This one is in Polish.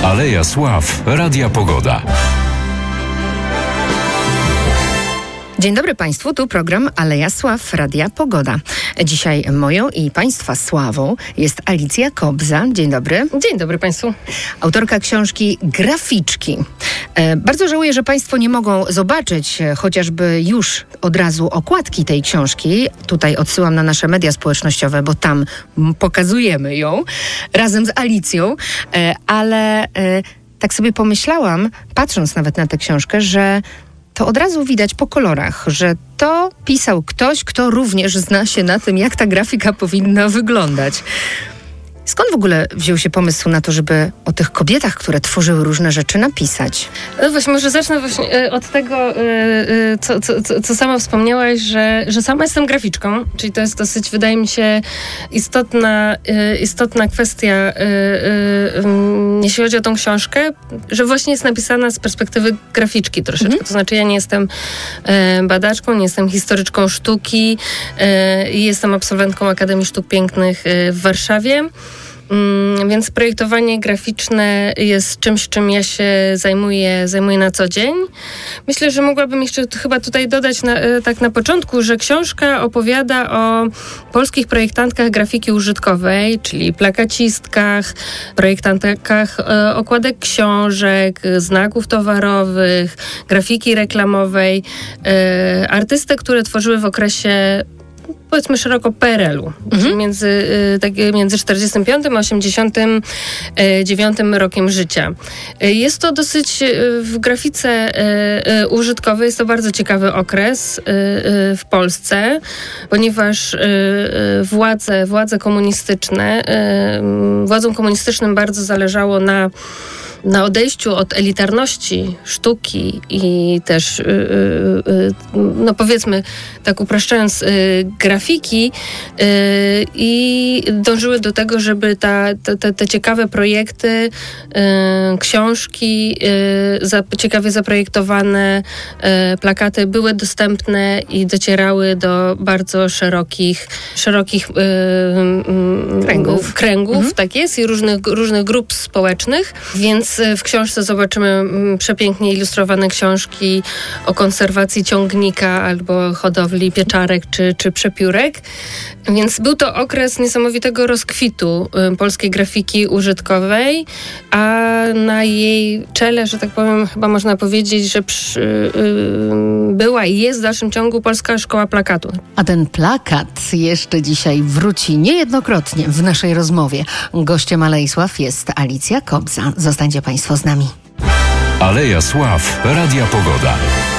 Aleja Sław Radia Pogoda. Dzień dobry Państwu, tu program Aleja Sław Radia Pogoda. Dzisiaj moją i Państwa sławą jest Alicja Kobza. Dzień dobry. Dzień dobry Państwu. Autorka książki Graficzki. Bardzo żałuję, że Państwo nie mogą zobaczyć chociażby już od razu okładki tej książki. Tutaj odsyłam na nasze media społecznościowe, bo tam pokazujemy ją razem z Alicją. Ale tak sobie pomyślałam, patrząc nawet na tę książkę, że to od razu widać po kolorach, że to pisał ktoś, kto również zna się na tym, jak ta grafika powinna wyglądać. Skąd w ogóle wziął się pomysł na to, żeby o tych kobietach, które tworzyły różne rzeczy, napisać? No właśnie, może zacznę od tego, co sama wspomniałaś, że sama jestem graficzką, czyli to jest dosyć, wydaje mi się, istotna kwestia, jeśli chodzi o tą książkę, że właśnie jest napisana z perspektywy graficzki troszeczkę. To znaczy ja nie jestem badaczką, nie jestem historyczką sztuki, jestem absolwentką Akademii Sztuk Pięknych w Warszawie. Więc projektowanie graficzne jest czymś, czym ja się zajmuję na co dzień. Myślę, że mogłabym jeszcze chyba tutaj dodać tak na początku, że książka opowiada o polskich projektantkach grafiki użytkowej, czyli plakacistkach, projektantkach okładek książek, znaków towarowych, grafiki reklamowej, artystek, które tworzyły w okresie, powiedzmy szeroko, PRL-u, między 45 a 89 rokiem życia. Jest to dosyć, w grafice użytkowej jest to bardzo ciekawy okres w Polsce, ponieważ władze komunistyczne, władzom komunistycznym bardzo zależało na odejściu od elitarności sztuki i też, no powiedzmy, tak upraszczając, grafiki, i dążyły do tego, żeby te ciekawe projekty, książki, ciekawie zaprojektowane plakaty były dostępne i docierały do bardzo szerokich kręgów, tak jest, i różnych grup społecznych, więc w książce zobaczymy przepięknie ilustrowane książki o konserwacji ciągnika albo hodowli pieczarek czy przepiórek. Więc był to okres niesamowitego rozkwitu polskiej grafiki użytkowej, a na jej czele, że tak powiem, chyba można powiedzieć, że była i jest w dalszym ciągu Polska Szkoła Plakatu. A ten plakat jeszcze dzisiaj wróci niejednokrotnie w naszej rozmowie. Gościem Alei Sław jest Alicja Kobza. Zostańcie Państwo z nami. Aleja Sław Radia Pogoda.